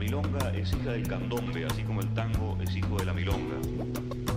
milonga es hija del candombe, así como el tango es hijo de la milonga.